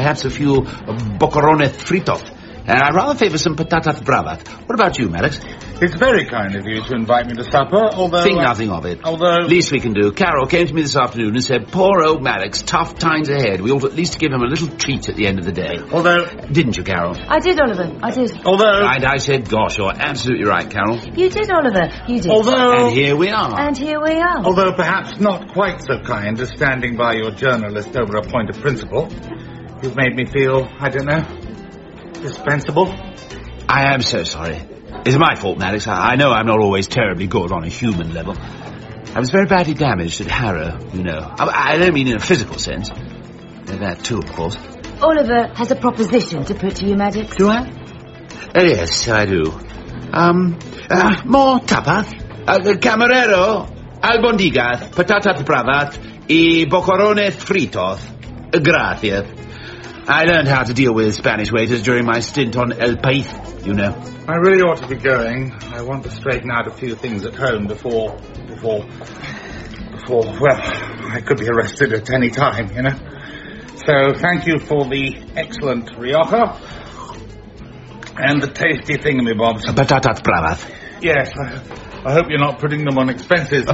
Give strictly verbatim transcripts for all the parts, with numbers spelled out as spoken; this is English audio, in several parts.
perhaps a fefew bocarone fritot. And I rather favour some patatas bravas. What about you, Maddox? It's very kind of you to invite me to supper, although... Think uh, nothing of it. Although... Least we can do. Carol came to me this afternoon and said, poor old Maddox, tough times ahead. We ought at least to give him a little treat at the end of the day. Although... Didn't you, Carol? I did, Oliver. I did. Although... And I said, gosh, you're absolutely right, Carol. You did, Oliver. You did. Although... And here we are. And here we are. Although perhaps not quite so kind as standing by your journalist over a point of principle, you've made me feel, I don't know, dispensable. I am so sorry. It's my fault, Maddox. I, I know I'm not always terribly good on a human level. I was very badly damaged at Harrow, you know. I, I don't mean in a physical sense. That too, of course. Oliver has a proposition to put to you, Maddox. Do I? Oh, yes, I do. Um, uh, more tapas. Uh, camarero, albondigas, patatas bravas, y bocarone fritos. Gracias. I learned how to deal with Spanish waiters during my stint on El País, you know. I really ought to be going. I want to straighten out a few things at home before... Before... Before... Well, I could be arrested at any time, you know. So, thank you for the excellent Rioja. And the tasty thingamybobs. Uh, patatas bravas. Yes, I, I hope you're not putting them on expenses.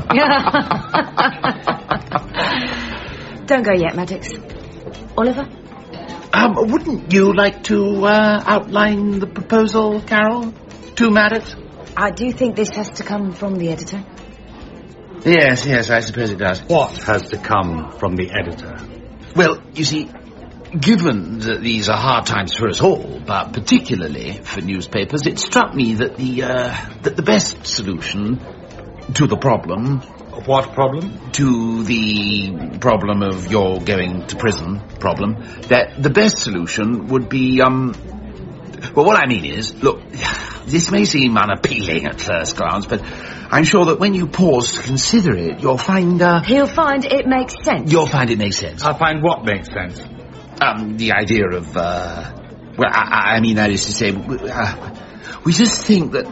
Don't go yet, Maddox. Oliver? Um, wouldn't you like to uh, outline the proposal, Carol? To Maddox? I do think this has to come from the editor. Yes, yes, I suppose it does. What has to come from the editor? Well, you see, given that these are hard times for us all, but particularly for newspapers, it struck me that the, uh, that the best solution to the problem... What problem? To the problem of your going to prison problem, that the best solution would be, um... Well, what I mean is, look, this may seem unappealing at first glance, but I'm sure that when you pause to consider it, you'll find, uh... He'll find it makes sense. You'll find it makes sense. I'll find what makes sense? Um, the idea of, uh... Well, I, I mean, that is to say, we, uh, we just think that...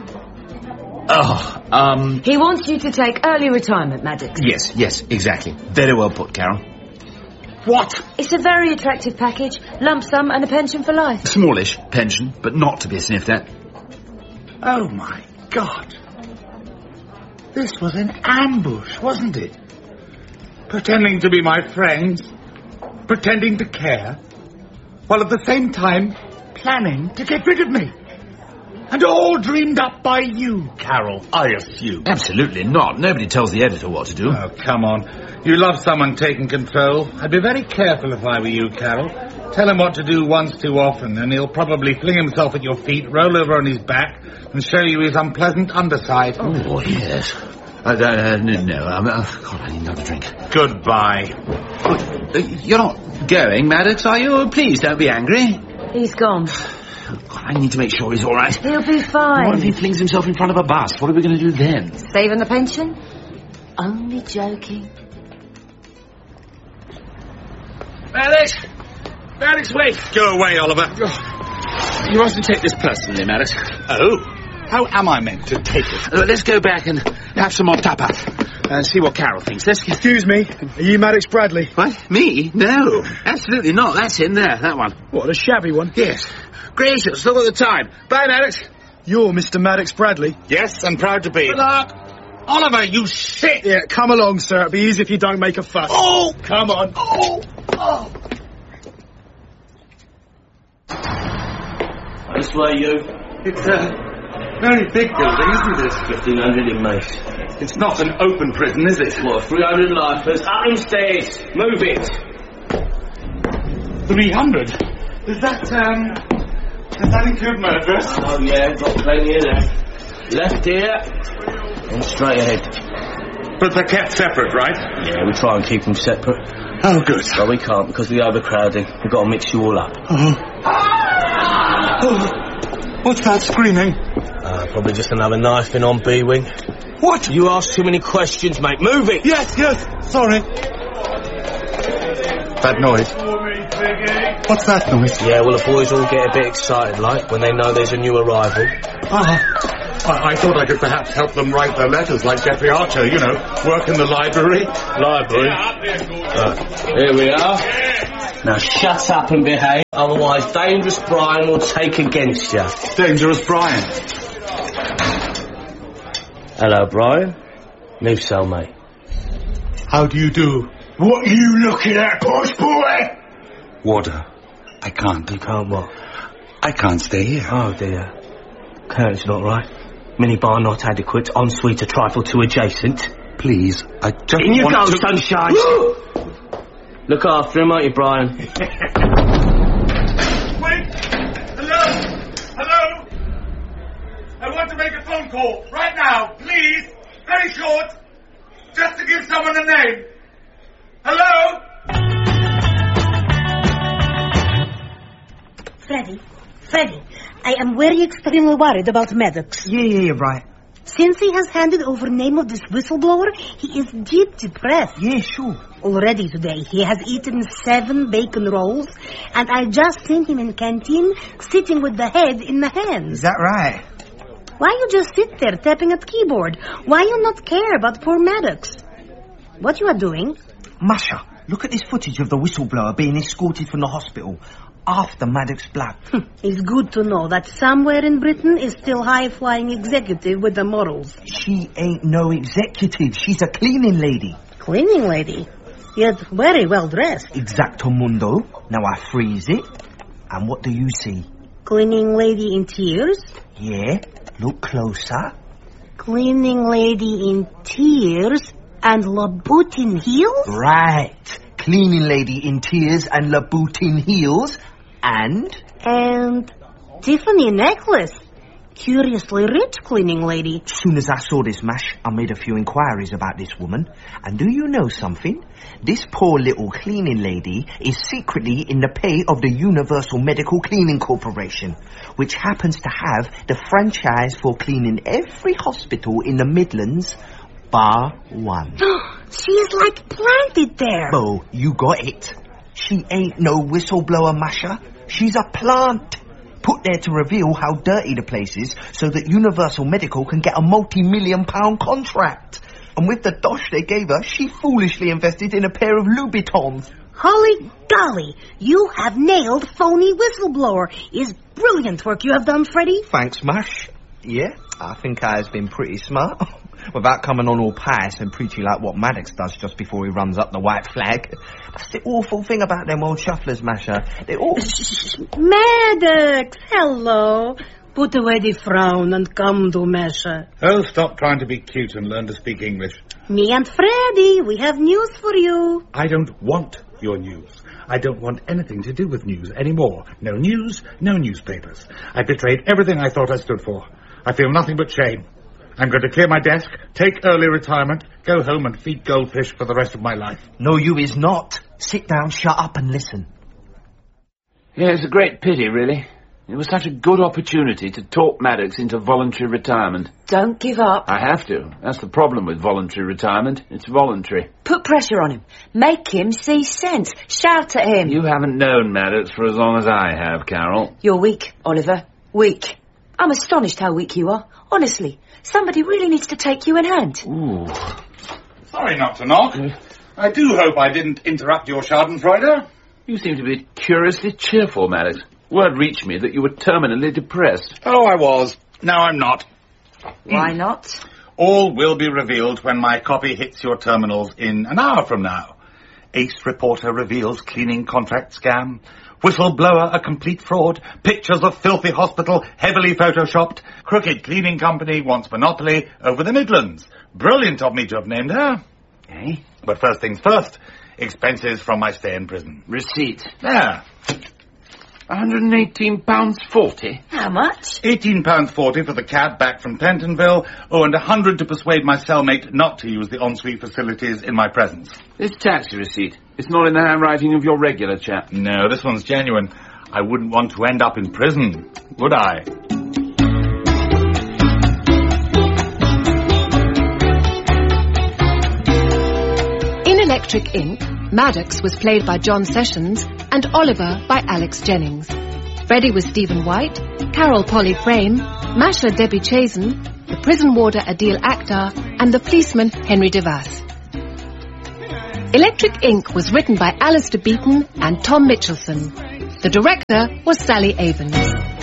Oh, um... He wants you to take early retirement, Maddox. Yes, yes, exactly. Very well put, Carol. What? It's a very attractive package. Lump sum and a pension for life. Smallish pension, but not to be sniffed at. Oh, my God. This was an ambush, wasn't it? Pretending to be my friends. Pretending to care. While at the same time, planning to get rid of me. And all dreamed up by you, Carol, I assume. Absolutely not. Nobody tells the editor what to do. Oh, come on. You love someone taking control. I'd be very careful if I were you, Carol. Tell him what to do once too often, and he'll probably fling himself at your feet, roll over on his back, and show you his unpleasant underside. Oh, yes. Uh, uh, no, no. Um, uh, God, I need another drink. Goodbye. Uh, you're not going, Maddox, are you? Please, don't be angry. He's gone. God, I need to make sure he's all right. He'll be fine. What if he flings himself in front of a bus? What are we going to do then? Saving the pension? Only joking. Maddox! Maddox, wait! Go away, Oliver. You mustn't take this personally, Maddox. Oh? How am I meant to take it? Uh, let's go back and have some more tapas and see what Carol thinks. Let's... Excuse me, are you Maddox Bradley? What? Me? No, absolutely not. That's him there, that one. What, a shabby one? Yes. Gracious, look at the time. Bye, Maddox. You're Mister Maddox Bradley? Yes, I'm proud to be. Good luck. Oliver, you shit! Yeah, come along, sir. It'll be easy if you don't make a fuss. Oh! Come on. Oh! Oh! This way, you. It's a very big building, isn't it? fifteen hundred inmates. It's not an open prison, is it? What, three hundred lifers? Up them stairs. Move it. three hundred? Is that, um... Does that include murderers? Oh, yeah, got plenty of that. Left here and straight ahead. But they're kept separate, right? Yeah, we try and keep them separate. Oh, good. But we can't because of the overcrowding. We've got to mix you all up. Oh. Oh. What's that screaming? Uh, probably just another knifing on B-Wing. What? You ask too many questions, mate. Move it! Yes, yes. Sorry. That noise. What's that noise? Yeah, well, the boys all get a bit excited, like, when they know there's a new arrival. Ah. I, I thought I could perhaps help them write their letters like Jeffrey Archer, you know, work in the library. Library? Uh, here we are. Now shut up and behave, otherwise Dangerous Brian will take against you. Dangerous Brian. Hello, Brian. New cellmate. How do you do? What are you looking at, boss boy? Warder, I can't. You can't what? I can't stay here. Oh dear. Curtain's not right. Minibar not adequate. Ensuite a trifle too adjacent. Please, I just In you want go, to... sunshine! Look after him, won't you, Brian? Wait! Hello? Hello? I want to make a phone call right now, please. Very short. Just to give someone a name. Hello? Freddy, Freddy, I am very extremely worried about Maddox. Yeah, yeah, yeah, right. Since he has handed over name of this whistleblower, he is deep depressed. Yeah, sure. Already today, he has eaten seven bacon rolls, and I just seen him in canteen, sitting with the head in the hands. Is that right? Why you just sit there tapping at keyboard? Why you not care about poor Maddox? What you are doing? Masha, look at this footage of the whistleblower being escorted from the hospital after Maddox blood. It's good to know that somewhere in Britain is still high-flying executive with the morals. She ain't no executive. She's a cleaning lady. Cleaning lady? Yet very well dressed. Exactamundo. Now I freeze it. And what do you see? Cleaning lady in tears? Yeah, look closer. Cleaning lady in tears and Louboutin heels? Right. Cleaning lady in tears and Louboutin heels. And? And Tiffany necklace. Curiously rich cleaning lady. As soon as I saw this mash, I made a few inquiries about this woman. And do you know something? This poor little cleaning lady is secretly in the pay of the Universal Medical Cleaning Corporation, which happens to have the franchise for cleaning every hospital in the Midlands, bar one. She is like planted there. Oh, you got it. She ain't no whistleblower, Masha. She's a plant. Put there to reveal how dirty the place is so that Universal Medical can get a multi-million pound contract. And with the dosh they gave her, she foolishly invested in a pair of Louboutins. Holy golly, you have nailed phony whistleblower. Is brilliant work you have done, Freddy. Thanks, Mash. Yeah, I think I has been pretty smart. Without coming on all pious and preachy like what Maddox does just before he runs up the white flag. That's the awful thing about them old shufflers, Masha. They all... Maddox, hello. Put away the frown and come to Masha. Oh, stop trying to be cute and learn to speak English. Me and Freddy, we have news for you. I don't want your news. I don't want anything to do with news anymore. No news, no newspapers. I betrayed everything I thought I stood for. I feel nothing but shame. I'm going to clear my desk, take early retirement, go home and feed goldfish for the rest of my life. No, you is not. Sit down, shut up and listen. Yeah, it's a great pity, really. It was such a good opportunity to talk Maddox into voluntary retirement. Don't give up. I have to. That's the problem with voluntary retirement. It's voluntary. Put pressure on him. Make him see sense. Shout at him. You haven't known Maddox for as long as I have, Carol. You're weak, Oliver. Weak. I'm astonished how weak you are. Honestly. Somebody really needs to take you in hand. Ooh. Sorry not to knock. I do hope I didn't interrupt your schadenfreude. You seem to be curiously cheerful, Maddox. Word reached me that you were terminally depressed. Oh, I was. Now I'm not. Why not? All will be revealed when my copy hits your terminals in an hour from now. Ace reporter reveals cleaning contract scam. Whistleblower a complete fraud. Pictures of filthy hospital heavily photoshopped. Crooked cleaning company wants monopoly over the Midlands. Brilliant of me to have named her. Eh? But first things first. Expenses from my stay in prison. Receipt. There. one hundred and eighteen pounds forty. How much? eighteen pounds forty for the cab back from Pentonville. Oh, and a hundred to persuade my cellmate not to use the ensuite facilities in my presence. This taxi receipt. It's not in the handwriting of your regular chap. No, this one's genuine. I wouldn't want to end up in prison, would I? In Electric Ink, Maddox was played by John Sessions and Oliver by Alex Jennings. Freddie was Stephen White, Carol Polly Frame, Masha Debbie Chazen, the prison warder Adil Akhtar, and the policeman Henry DeVas. Electric Ink was written by Alistair Beaton and Tom Mitchelson. The director was Sally Avens.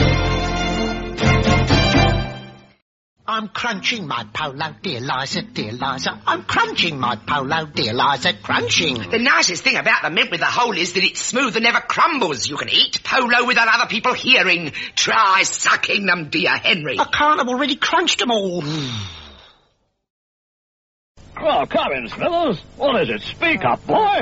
I'm crunching my polo, dear Liza, dear Liza. I'm crunching my polo, dear Liza, crunching. The nicest thing about the mint with the hole is that it's smooth and never crumbles. You can eat polo without other people hearing. Try sucking them, dear Henry. I can't, I've already crunched them all. Well, come in, Smithers. What is it? Speak up, boy.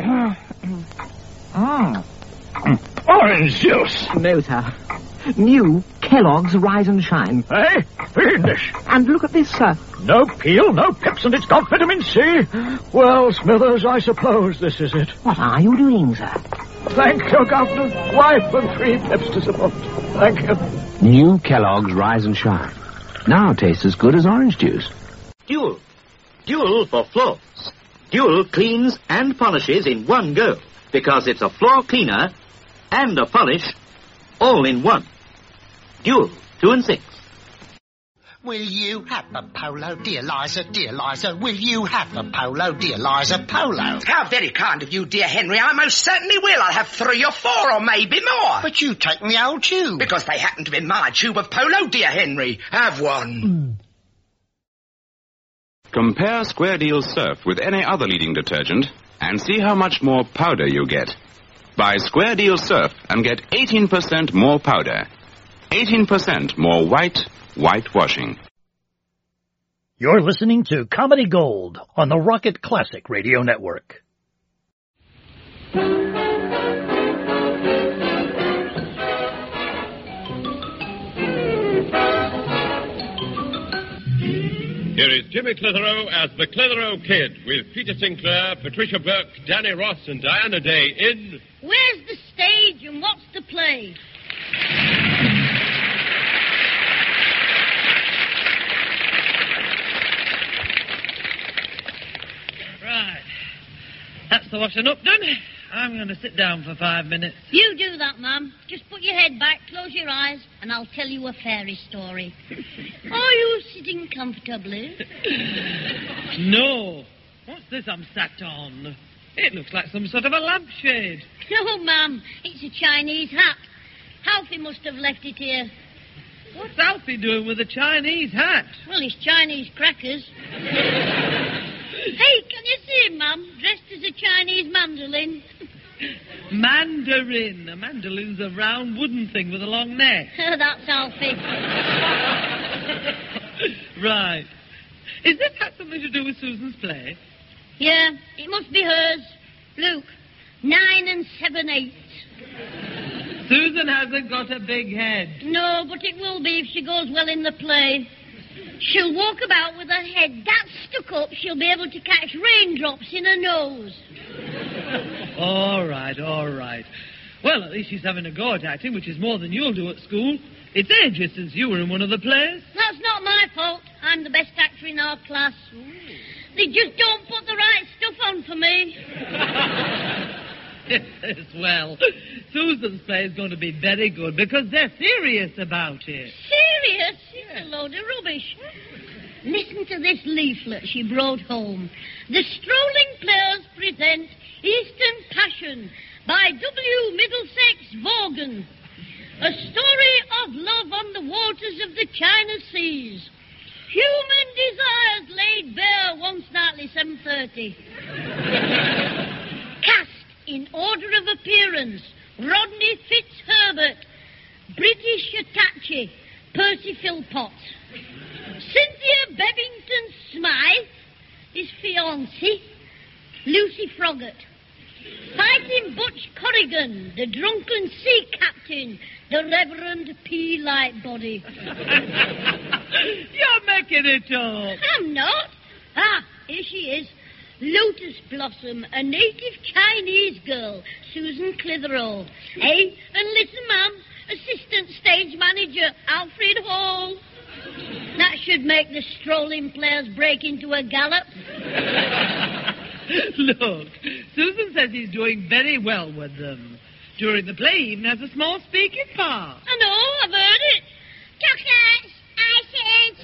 Mm. Orange juice. No, sir. New Kellogg's Rise and Shine. Hey, fiendish. And look at this, sir. No peel, no pips, and it's got vitamin C. Well, Smithers, I suppose this is it. What are you doing, sir? Thank you, Governor. Wife and three pips to support. Thank you. New Kellogg's Rise and Shine. Now tastes as good as orange juice. Dual. Dual for floors. Dual cleans and polishes in one go, because it's a floor cleaner and a polish all in one. Dual, two and six. Will you have a polo, dear Liza, dear Liza? Will you have a polo, dear Liza, polo? How very kind of you, dear Henry. I most certainly will. I'll have three or four or maybe more. But you take the old tube. Because they happen to be my tube of polo, dear Henry. Have one. Mm. Compare Square Deal Surf with any other leading detergent and see how much more powder you get. Buy Square Deal Surf and get eighteen percent more powder. eighteen percent more white, whitewashing. You're listening to Comedy Gold on the Rocket Classic Radio Network. Here is Jimmy Clitheroe as the Clitheroe Kid with Peter Sinclair, Patricia Burke, Danny Ross and Diana Day in... Where's the stage and what's the play? Right. That's the washing up done. I'm going to sit down for five minutes. You do that, Mum. Just put your head back, close your eyes, and I'll tell you a fairy story. Are you sitting comfortably? No. What's this I'm sat on? It looks like some sort of a lampshade. No, Mum. It's a Chinese hat. Alfie must have left it here. What's Alfie doing with a Chinese hat? Well, it's Chinese crackers. Hey, can you see him, Mum? Dressed as a Chinese mandolin. Mandarin. A mandolin's a round wooden thing with a long neck. That's Alfie. Right. Is this hat something to do with Susan's play? Yeah, it must be hers. Look, nine and seven eighths. Susan hasn't got a big head. No, but it will be if she goes well in the play. She'll walk about with her head that stuck up she'll be able to catch raindrops in her nose. All right, all right. Well, at least she's having a go at acting, which is more than you'll do at school. It's ages since you were in one of the plays. That's not my fault. I'm the best actor in our class. They just don't put the right stuff on for me. Yes, well, Susan's play is going to be very good because they're serious about it. Serious? It's a load of rubbish. Listen to this leaflet she brought home. The Strolling Players present Eastern Passion by W. Middlesex Vaughan. A story of love on the waters of the China Seas. Human desires laid bare once nightly, seven thirty. Cast in order of appearance, Rodney Fitzherbert, British Hitachi, Percy Philpott. Cynthia Bevington Smythe, his fiancée, Lucy Froggatt. Fighting Butch Corrigan, the drunken sea captain, the Reverend P. Lightbody. You're making it up. I'm not. Ah, here she is. Lotus Blossom, a native Chinese girl, Susan Clitheroe. Hey, and listen, Mum, assistant stage manager, Alfred Hall. That should make the Strolling Players break into a gallop. Look, Susan says he's doing very well with them. During the play, he even has a small speaking part. I know, I've heard it. Chocolates, ices.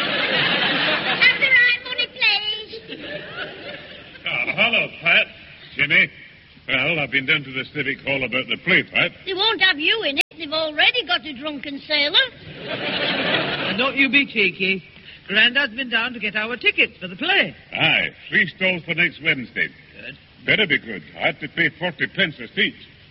Have the right money, please. Oh, hello, Pat. Jimmy. Well, I've been down to the Civic Hall about the play fight. They won't have you in it. They've already got a drunken sailor. And don't you be cheeky. Grandad's been down to get our tickets for the play. Aye, three stalls for next Wednesday. Good. Better be good. I had to pay forty pence a seat.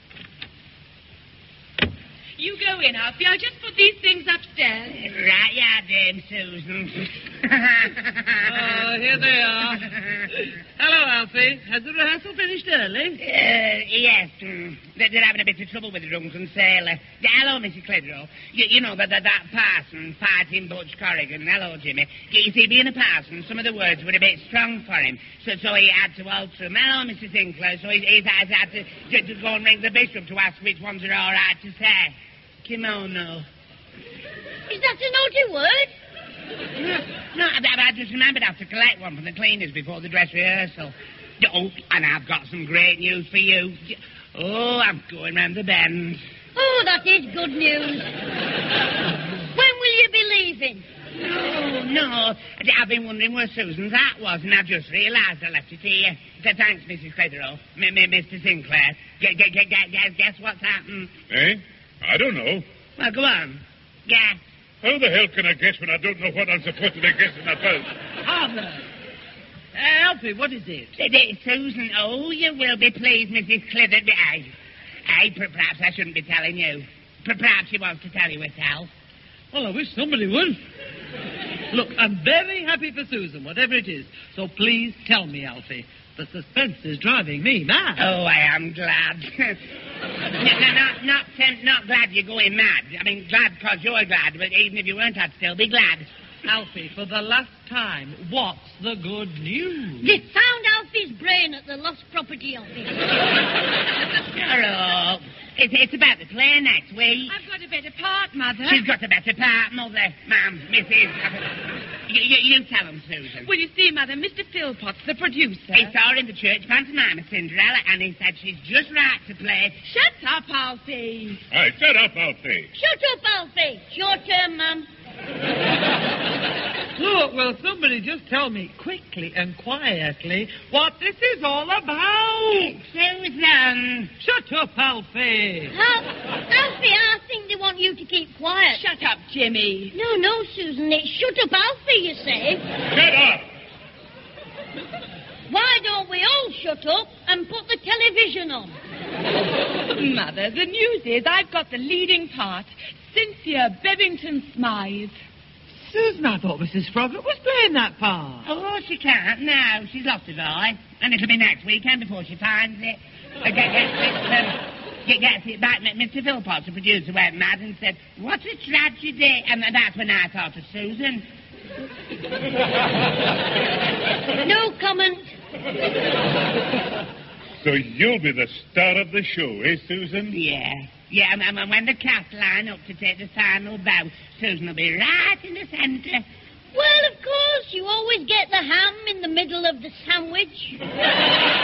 You go in, Alfie. I just put these things upstairs. Right, yeah, Dame Susan. Oh, here they are. Hello, Alfie. Has the rehearsal finished early? Uh, yes. Mm. They're, they're having a bit of trouble with the drunken sailor. Yeah, hello, Missus Clitheroe. You, you know, that, that, that parson fighting Butch Corrigan. Hello, Jimmy. You see, being a parson, some of the words were a bit strong for him, so so he had to alter them. Hello, Missus Sinclair. So he, he's had, had to, to, to go and ring the bishop to ask which ones are all right to say. Kimono. Is that a naughty word? No, no I, I just remembered I have to collect one from the cleaners before the dress rehearsal. Oh, and I've got some great news for you. Oh, I'm going round the bend. Oh, that is good news. When will you be leaving? No, no. I've been wondering where Susan's hat was, and I've just realised I left it here. So thanks, Missus Clitheroe. M- M- Mister Sinclair. Guess, guess, guess, guess what's happened? Eh? I don't know. Well, go on. Guess. How the hell can I guess when I don't know what I'm supposed to be guessing about? Father. Uh, Alfie, what is it? It is Susan. Oh, you will be pleased, Missus Clitheroe. I, I, perhaps I shouldn't be telling you. Perhaps she wants to tell you herself. Well, I wish somebody would. Look, I'm very happy for Susan, whatever it is. So please tell me, Alfie. The suspense is driving me mad. Oh, I am glad. no, no, not, not, not glad you're going mad. I mean, glad because you're glad, but even if you weren't, I'd still be glad. Alfie, for the last time, what's the good news? They found Alfie's brain at the Lost Property Office. Hello. It's, it's about the play next week. I've got a better part, Mother. She's got a better part, Mother. Ma'am, Missus You, you, you tell them, Susan. Well, you see, Mother, Mister Philpotts, the producer. He saw her in the church pantomime of Cinderella, and he said she's just right to play. Shut up, Alfie. Aye, shut up, Alfie. Shut up, Alfie. It's your turn, Mum. Look, will somebody just tell me quickly and quietly what this is all about? Susan. Shut up, Alfie. Al- Alfie, I think they want you to keep quiet. Shut up, Jimmy. No, no, Susan, it's shut up, Alfie, you say. Shut up. Why don't we all shut up and put the television on? Mother, the news is I've got the leading part. Cynthia Bevington Smythe. Susan, I thought Missus Froggatt was playing that part. Oh, she can't now. She's lost her voice. And it'll be next weekend before she finds it. Uh, get, get, um, get, gets it back. Mister Philpotts, the producer, went mad and said, what a tragedy. And that's when I thought of Susan. No comment. So you'll be the star of the show, eh, Susan? Yeah. Yeah, and, and when the cast line up to take the final bow, Susan will be right in the centre. Well, of course, you always get the ham in the middle of the sandwich.